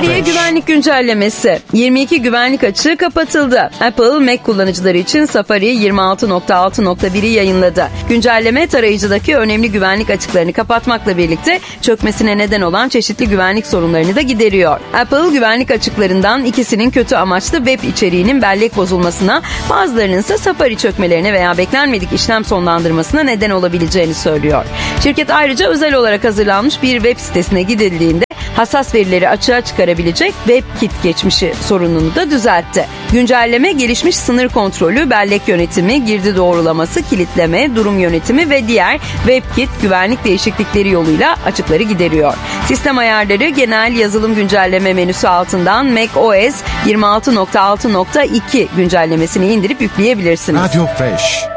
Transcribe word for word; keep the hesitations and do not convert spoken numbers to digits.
İçeriye güvenlik güncellemesi. yirmi iki güvenlik açığı kapatıldı. Apple, Mac kullanıcıları için Safari yirmi altı nokta altı nokta biri yayınladı. Güncelleme tarayıcıdaki önemli güvenlik açıklarını kapatmakla birlikte çökmesine neden olan çeşitli güvenlik sorunlarını da gideriyor. Apple, güvenlik açıklarından ikisinin kötü amaçlı web içeriğinin bellek bozulmasına, bazılarının ise Safari çökmelerine veya beklenmedik işlem sonlandırmasına neden olabileceğini söylüyor. Şirket ayrıca özel olarak hazırlanmış bir web sitesine gidildiğinde hassas verileri açığa çıkarabilecek WebKit geçmişi sorununu da düzeltti. Güncelleme gelişmiş sınır kontrolü, bellek yönetimi, girdi doğrulaması, kilitleme, durum yönetimi ve diğer WebKit güvenlik değişiklikleri yoluyla açıkları gideriyor. Sistem ayarları genel yazılım güncelleme menüsü altından macOS yirmi altı nokta altı nokta iki güncellemesini indirip yükleyebilirsiniz. Radyo Fresh.